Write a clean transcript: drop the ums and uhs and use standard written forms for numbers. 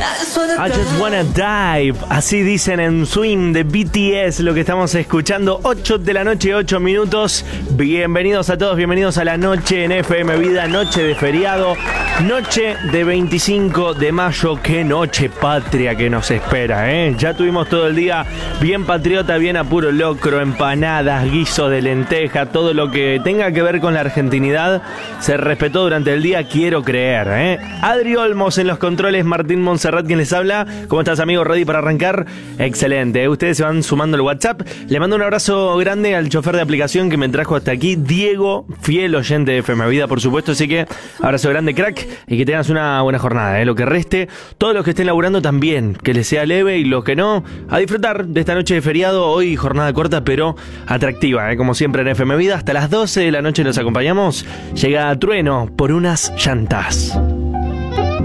I just wanna dive. Así dicen en Swing de BTS, lo que estamos escuchando. 8 de la noche, 8 minutos. Bienvenidos a todos, bienvenidos a la noche en FM Vida. Noche de feriado, noche de 25 de mayo. Qué noche patria que nos espera, ¿eh? Ya tuvimos todo el día bien patriota, bien a puro locro, empanadas, guiso de lenteja, todo lo que tenga que ver con la argentinidad se respetó durante el día, quiero creer, ¿eh? Adri Olmos en los controles, Martín Montserrat quien les habla. ¿Cómo estás, amigo? ¿Ready para arrancar? Excelente, ustedes se van sumando el WhatsApp. Le mando un abrazo grande al chofer de aplicación que me trajo hasta aquí, Diego, fiel oyente de FM Vida, por supuesto, así que abrazo grande, crack, y que tengas una buena jornada, ¿eh? Lo que reste, todos los que estén laburando también, que les sea leve, y los que no, a disfrutar de esta noche de feriado. Hoy jornada corta pero atractiva, ¿eh? Como siempre en FM Vida, hasta las 12 de la noche los acompañamos. Llega Trueno por unas llantas.